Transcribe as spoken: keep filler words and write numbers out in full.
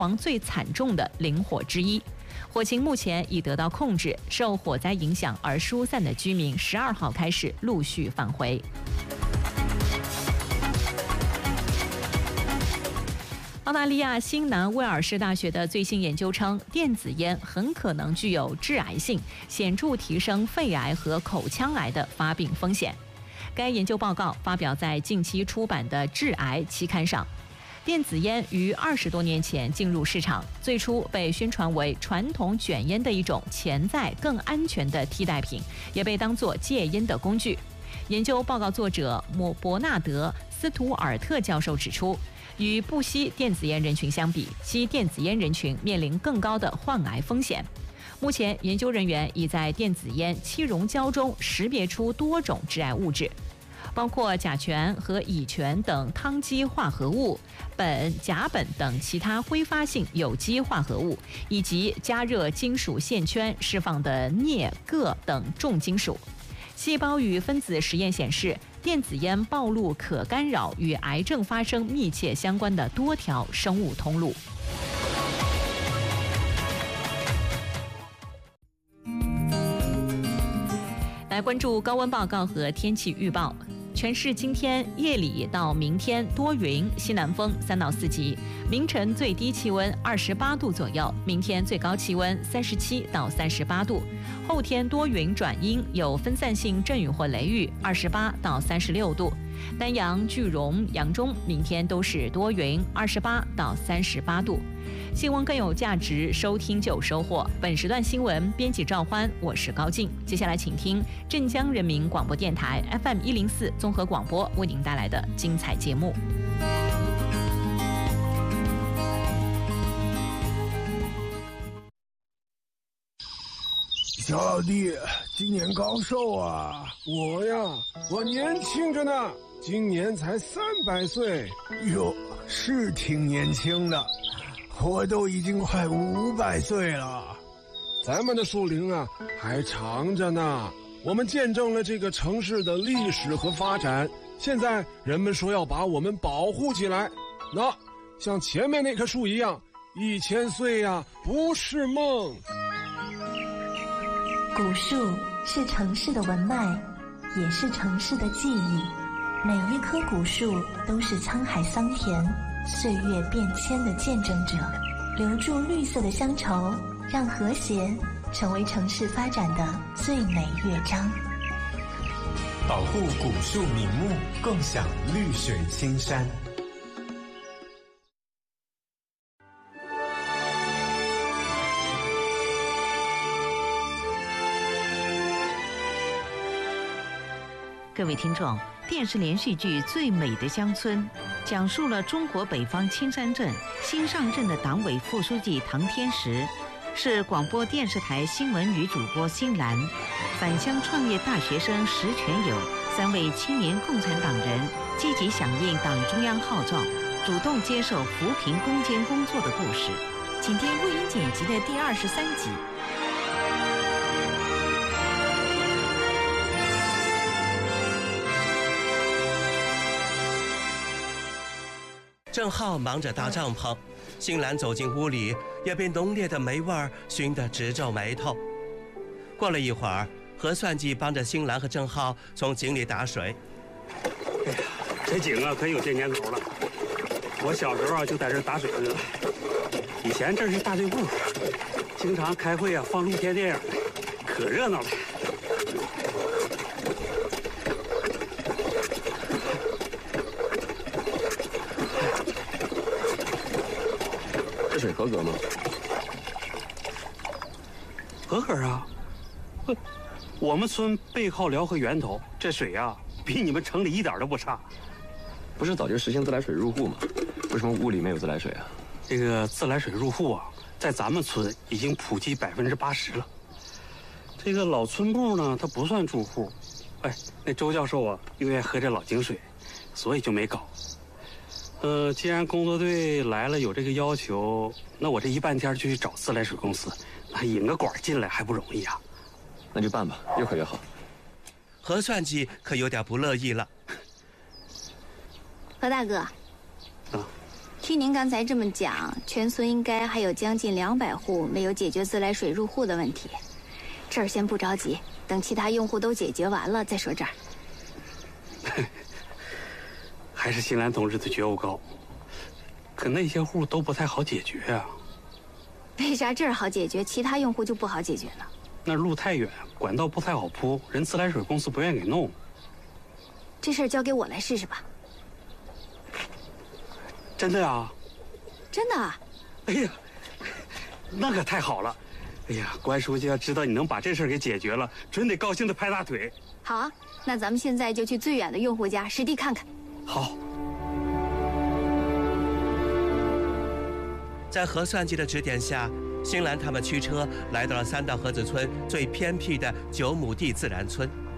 亡最惨重的林火之一。火情目前已得到控制，受火灾影响而疏散的居民十二号开始陆续返回。澳大利亚新南威尔士大学的最新研究称，电子烟很可能具有致癌性，显著提升肺癌和口腔癌的发病风险。该研究报告发表在近期出版的《致癌》期刊上。电子烟于二十多年前进入市场，最初被宣传为传统卷烟的一种潜在更安全的替代品，也被当作戒烟的工具。研究报告作者莫伯纳德·斯图尔特教授指出，与不吸电子烟人群相比，吸电子烟人群面临更高的患癌风险。目前，研究人员已在电子烟气溶胶中识别出多种致癌物质，包括甲醛和乙醛等羰基化合物、苯、甲苯等其他挥发性有机化合物，以及加热金属线圈释放的镍、铬等重金属。细胞与分子实验显示，电子烟暴露可干扰与癌症发生密切相关的多条生物通路。来关注高温报告和天气预报。全市今天夜里到明天多云，西南风三到四级，凌晨最低气温二十八度左右，明天最高气温三十七到三十八度。后天多云转阴，有分散性阵雨或雷雨，二十八到三十六度。丹阳、句容、扬中明天都是多云，二十八到三十八度。新闻更有价值，收听就有收获。本时段新闻编辑赵欢，我是高静。接下来请听镇江人民广播电台 F M 一零四综合广播为您带来的精彩节目。 小弟今年高寿啊？ 我呀，我年轻着呢，今年才三百岁。 哟，是挺年轻的，我都已经快五百岁了。 咱们的树龄啊还长着呢，我们见证了这个城市的历史和发展，现在人们说要把我们保护起来，那像前面那棵树一样，一千岁呀不是梦。 古树是城市的文脉，也是城市的记忆。每一棵古树都是沧海桑田、岁月变迁的见证者，留住绿色的乡愁，让和谐成为城市发展的最美乐章。 保护古树名木，共享绿水青山。 各位听众，电视连续剧《最美的乡村》讲述了中国北方青山镇新上任的党委副书记唐天石，是广播电视台新闻女主播辛兰，返乡创业大学生石全友，三位青年共产党人积极响应党中央号召，主动接受扶贫攻坚工作的故事。请听录音剪辑的第二十三集。 郑浩忙着搭帐篷，辛兰走进屋里，也被浓烈的霉味儿熏得直皱眉头。过了一会儿，何算计帮着辛兰和郑浩从井里打水。 哎呀，这井啊可有些年头了，我小时候啊就在这打水去了。以前这是大队部，经常开会啊，放露天电影，可热闹了。 这水合格吗？ 合格啊！不，我们村背靠辽河源头，这水呀、啊、比你们城里一点都不差。 不是早就实行自来水入户吗？为什么屋里没有自来水啊？ 这个自来水入户啊，在咱们村已经普及百分之八十了。这个老村部呢，它不算住户。哎，那周教授啊，又愿意喝这老井水，所以就没搞。呃，既然工作队来了有这个要求，那我这一半天就去找自来水公司，那引个管进来还不容易啊？ 那就办吧，越快越好。 何算计可有点不乐意了。 何大哥， 啊， 听听您刚才这么讲，全村应该还有将近两百户没有解决自来水入户的问题。这儿先不着急，等其他用户都解决完了再说这儿。 还是新兰同志的觉悟高，可那些户都不太好解决啊。 为啥这儿好解决，其他用户就不好解决呢？ 那路太远，管道不太好铺，人自来水公司不愿给弄。 这事儿交给我来试试吧。 真的呀？ 真的啊？ 哎呀，那可太好了！哎呀，关书记要知道你能把这事儿给解决了，准得高兴地拍大腿。 好啊，那咱们现在就去最远的用户家实地看看。 好。 在核算机的指点下，新兰他们驱车来到了三道河子村最偏僻的九亩地自然村。